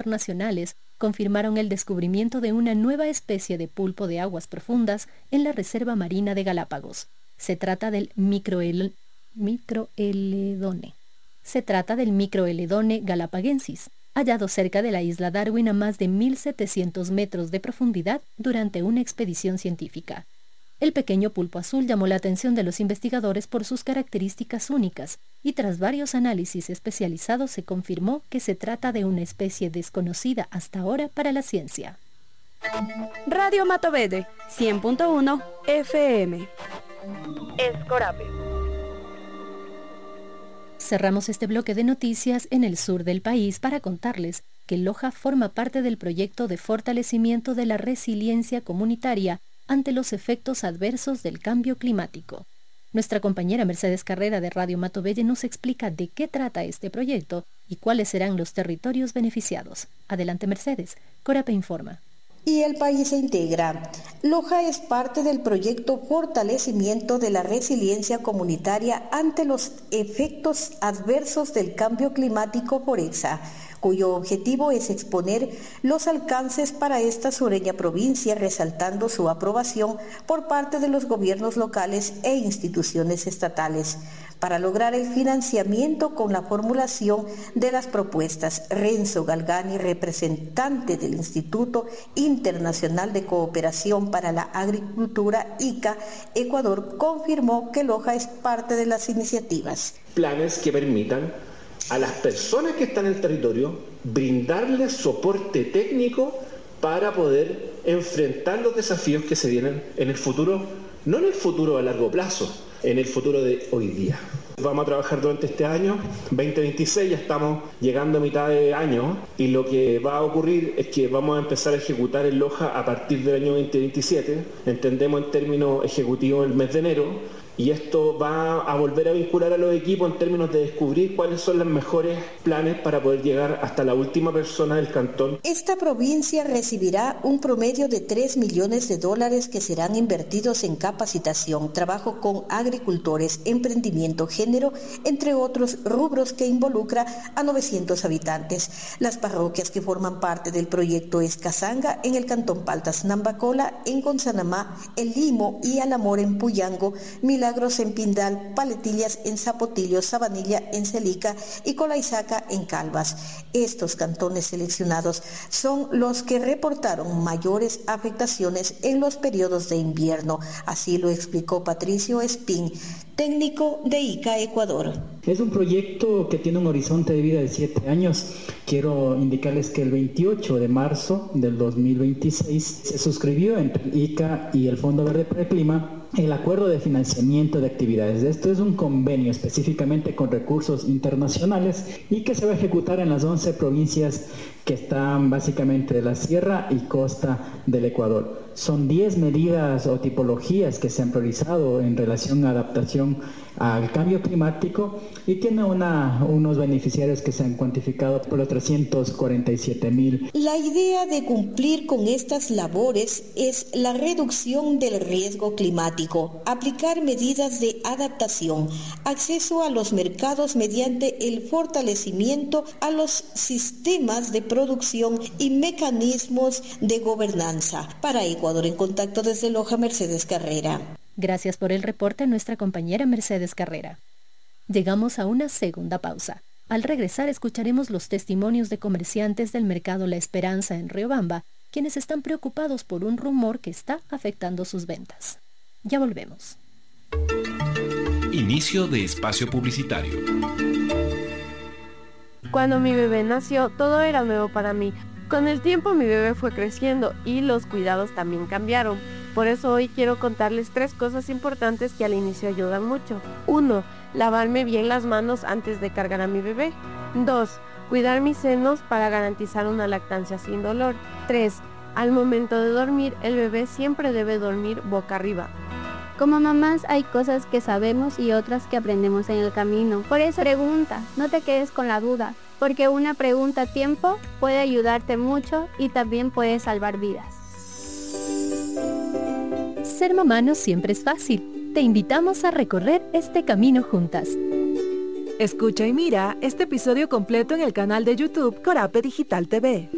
internacionales confirmaron el descubrimiento de una nueva especie de pulpo de aguas profundas en la Reserva Marina de Galápagos. Se trata del microeledone galapagensis, hallado cerca de la isla Darwin a más de 1.700 metros de profundidad durante una expedición científica. El pequeño pulpo azul llamó la atención de los investigadores por sus características únicas y tras varios análisis especializados se confirmó que se trata de una especie desconocida hasta ahora para la ciencia. Radio Matovede, 100.1 FM. Escorape. Cerramos este bloque de noticias en el sur del país para contarles que Loja forma parte del proyecto de fortalecimiento de la resiliencia comunitaria ante los efectos adversos del cambio climático. Nuestra compañera Mercedes Carrera de Radio Matovelle nos explica de qué trata este proyecto y cuáles serán los territorios beneficiados. Adelante Mercedes, Corape informa. Y el país se integra. Loja es parte del proyecto Fortalecimiento de la Resiliencia Comunitaria ante los efectos adversos del cambio climático por EXA, cuyo objetivo es exponer los alcances para esta sureña provincia, resaltando su aprobación por parte de los gobiernos locales e instituciones estatales. Para lograr el financiamiento con la formulación de las propuestas, Renzo Galgani, representante del Instituto Internacional de Cooperación para la Agricultura, ICA, Ecuador, confirmó que Loja es parte de las iniciativas. Planes que permitan a las personas que están en el territorio brindarles soporte técnico para poder enfrentar los desafíos que se vienen en el futuro, no en el futuro a largo plazo, en el futuro de hoy día. Vamos a trabajar durante este año, 2026, ya estamos llegando a mitad de año y lo que va a ocurrir es que vamos a empezar a ejecutar en Loja a partir del año 2027, entendemos en términos ejecutivos el mes de enero, y esto va a volver a vincular a los equipos en términos de descubrir cuáles son los mejores planes para poder llegar hasta la última persona del cantón. Esta provincia recibirá un promedio de $3 millones que serán invertidos en capacitación, trabajo con agricultores, emprendimiento, género, entre otros rubros que involucra a 900 habitantes. Las parroquias que forman parte del proyecto es Casanga en el cantón Paltas Nambacola, en Gonzanamá, El Limo y Alamor en Puyango, Milagros en Pindal, Paletillas en Zapotillo, Sabanilla en Celica y Colaizaca en Calvas. Estos cantones seleccionados son los que reportaron mayores afectaciones en los periodos de invierno. Así lo explicó Patricio Espín, técnico de ICA Ecuador. Es un proyecto que tiene un horizonte de vida de 7 años. Quiero indicarles que el 28 de marzo del 2026 se suscribió entre ICA y el Fondo Verde para el Clima el acuerdo de financiamiento de actividades. Esto es un convenio específicamente con recursos internacionales y que se va a ejecutar en las 11 provincias que están básicamente de la sierra y costa del Ecuador. Son 10 medidas o tipologías que se han priorizado en relación a adaptación al cambio climático y tiene unos beneficiarios que se han cuantificado por los 347,000. La idea de cumplir con estas labores es la reducción del riesgo climático, aplicar medidas de adaptación, acceso a los mercados mediante el fortalecimiento a los sistemas de producción y mecanismos de gobernanza. Para Ecuador en Contacto desde Loja, Mercedes Carrera. Gracias por el reporte a nuestra compañera Mercedes Carrera. Llegamos a una segunda pausa. Al regresar escucharemos los testimonios de comerciantes del mercado La Esperanza en Riobamba, quienes están preocupados por un rumor que está afectando sus ventas. Ya volvemos. Inicio de espacio publicitario. Cuando mi bebé nació, todo era nuevo para mí. Con el tiempo mi bebé fue creciendo y los cuidados también cambiaron. Por eso hoy quiero contarles 3 cosas importantes que al inicio ayudan mucho. 1. Lavarme bien las manos antes de cargar a mi bebé. 2. Cuidar mis senos para garantizar una lactancia sin dolor. 3. Al momento de dormir, el bebé siempre debe dormir boca arriba. Como mamás hay cosas que sabemos y otras que aprendemos en el camino. Por eso pregunta, no te quedes con la duda, porque una pregunta a tiempo puede ayudarte mucho y también puede salvar vidas. Ser mamá no siempre es fácil. Te invitamos a recorrer este camino juntas. Escucha y mira este episodio completo en el canal de YouTube Corape Digital TV.